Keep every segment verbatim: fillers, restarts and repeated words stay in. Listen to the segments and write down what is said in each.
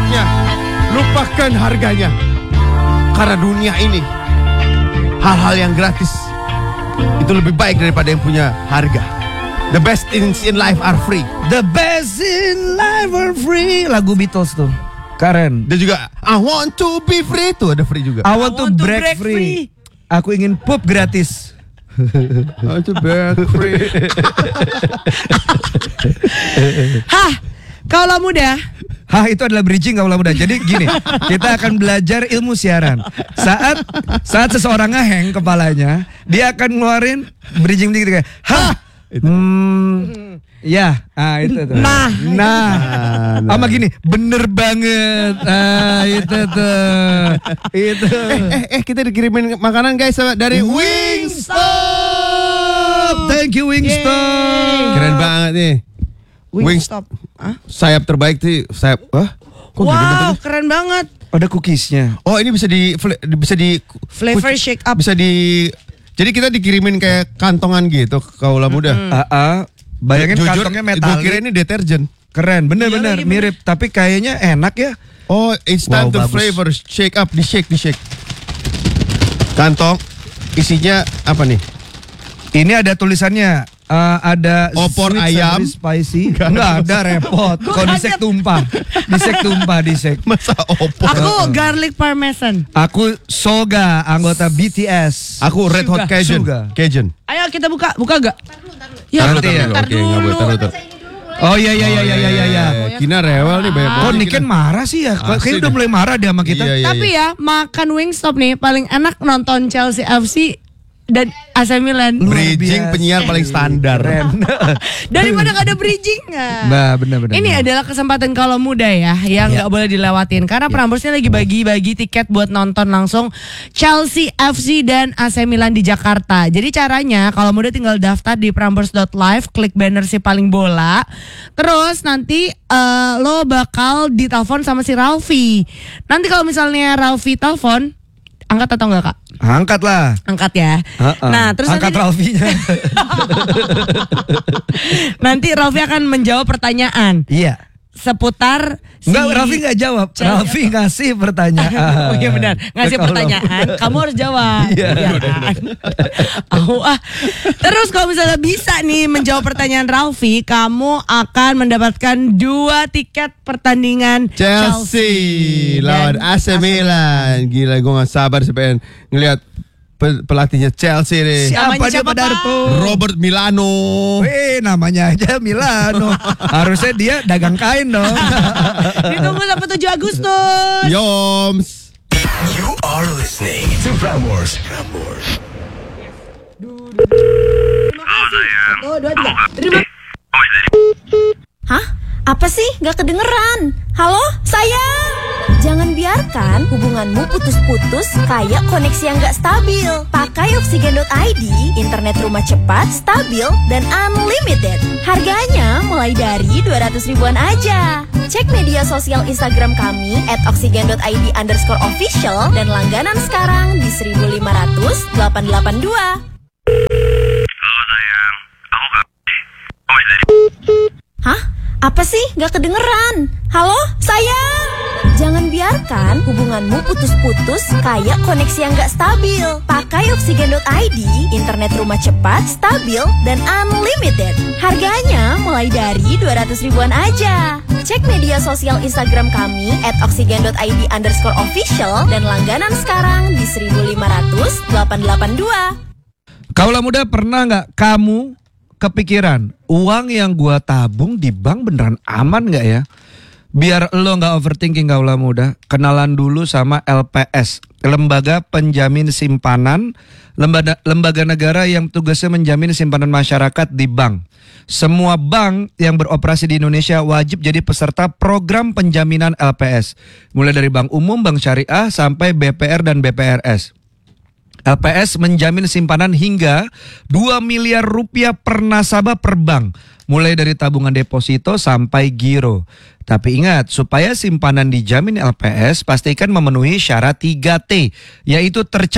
produknya, lupakan harganya. Karena dunia ini, hal-hal yang gratis itu lebih baik daripada yang punya harga. The best things in life are free. The best in life are free. Lagu Beatles tuh. Karen. Dan juga I want to be free tuh ada free juga. I want, I want to, to break, break free. free. Aku ingin pup gratis. I want to break free. Hah, kaulah muda. Hah, itu adalah bridging kaulah muda. Jadi gini, kita akan belajar ilmu siaran. Saat saat seseorang ngeheng kepalanya, dia akan ngeluarin bridging dikit kayak hah. Hmm, ya, ah itu tuh. Nah, nah, nah. Sama gini, bener banget. Ah itu tuh, itu. Eh, eh, eh kita dikirimin makanan guys dari Wingstop. Thank you Wingstop. Keren banget nih. Wingstop. Wing, sayap terbaik tuh, sayap. Wah, kok wow, keren banget. Ada cookiesnya. Oh ini bisa di bisa di flavor shake up. Bisa di Jadi kita dikirimin kayak kantongan gitu kaulah muda. Mm-hmm. Uh, uh, bayangin jujur, kantongnya metalik. Gue kira ini deterjen. Keren, bener-bener iya, mirip. Bener. Tapi kayaknya enak ya. Oh, it's time wow, to bagus. Flavor shake up, di shake, di shake. Kantong isinya apa nih? Ini ada tulisannya. Uh, ada opor ayam spicy. Enggak ada, repot. Kok disek tumpah. Disek tumpah, disek. Masa opor? Aku garlic parmesan. Aku Soga, anggota B T S. Aku Red Hot Cajun. Cajun. Ayo kita buka, buka gak? Ya, nanti ya. Oke, enggak boleh taruh tuh. Oh iya iya iya iya iya iya. Kina rewel nih banyak banget. Oh Niken marah sih ya. Kayaknya udah mulai marah dia sama kita. Iya, iya, Tapi iya. ya makan Wingstop nih paling enak nonton Chelsea F C dan A C Milan. Bridging penyiar paling standar. Daripada gak ada bridging. Nah, benar-benar. Ini adalah kesempatan kalau muda ya yang ya. Gak boleh dilewatin karena ya. Pramborsnya lagi bagi-bagi tiket buat nonton langsung Chelsea F C dan A C Milan di Jakarta. Jadi caranya kalau muda tinggal daftar di prambors dot live, klik banner si paling bola. Terus nanti uh, lo bakal ditelepon sama si Ralfi. Nanti kalau misalnya Ralfi telepon, angkat atau enggak kak? Angkat lah. Angkat ya. Uh-uh. Nah terus angkat nanti Ralfinya. Nanti Ralfi akan menjawab pertanyaan. Iya. Seputar si... Enggak, Ralfi nggak jawab. Cel- Ralfi ngasih pertanyaan. Oh iya benar, ngasih pertanyaan. Kamu harus jawab. Iya. Ya kan? Oh, ah. Terus kalau misalnya bisa nih menjawab pertanyaan Ralfi, kamu akan mendapatkan dua tiket pertandingan Chelsea, Chelsea lawan A C Milan. Gila, gue nggak sabar sih pengen ngelihat pelatihnya Chelsea nih. Siapa dia Padarto? Robert Milano. Eh namanya aja Milano. Harusnya dia dagang kain dong. Ditunggu sampai tujuh Agustus. Yoms. You are listening to Prambors. Prambors. Terima kasih. Satu, dua, tiga. Terima. Hah? Apa sih? Gak kedengeran. Halo, sayang. Jangan biarkan hubunganmu putus-putus kayak koneksi yang gak stabil. Pakai oksigen dot i d, internet rumah cepat, stabil, dan unlimited. Harganya mulai dari dua ratus ribuan aja. Cek media sosial Instagram kami at oksigen dot i d underscore official dan langganan sekarang di seribu lima ratus delapan delapan dua. Halo sayang, aku gak... Oh, dari... Hah? Apa sih? Gak kedengeran. Halo, sayang. Jangan biarkan hubunganmu putus-putus kayak koneksi yang gak stabil. Pakai oksigen dot i d, internet rumah cepat, stabil, dan unlimited. Harganya mulai dari dua ratus ribuan aja. Cek media sosial Instagram kami at oksigen dot i d underscore official dan langganan sekarang di seribu lima ratus delapan delapan dua. Kaulah muda, pernah gak kamu kepikiran uang yang gua tabung di bank beneran aman gak ya? Biar lo gak overthinking kaulah muda, kenalan dulu sama L P S, Lembaga Penjamin Simpanan, lembaga, lembaga negara yang tugasnya menjamin simpanan masyarakat di bank. Semua bank yang beroperasi di Indonesia wajib jadi peserta program penjaminan L P S, mulai dari bank umum, bank syariah, sampai B P R dan B P R S. L P S menjamin simpanan hingga dua miliar rupiah per nasabah per bank, mulai dari tabungan deposito sampai giro. Tapi ingat, supaya simpanan dijamin L P S, pastikan memenuhi syarat tiga T, yaitu tercatat,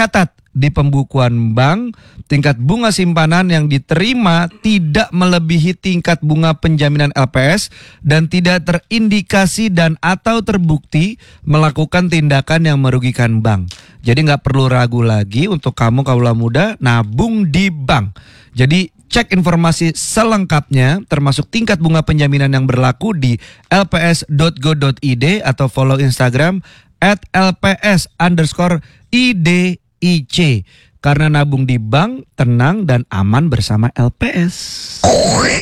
di pembukuan bank, tingkat bunga simpanan yang diterima tidak melebihi tingkat bunga penjaminan L P S dan tidak terindikasi dan atau terbukti melakukan tindakan yang merugikan bank. Jadi nggak perlu ragu lagi untuk kamu kaula muda nabung di bank. Jadi cek informasi selengkapnya termasuk tingkat bunga penjaminan yang berlaku di l p s dot go dot i d atau follow Instagram at lps underscore idc. Karena nabung di bank tenang dan aman bersama L P S.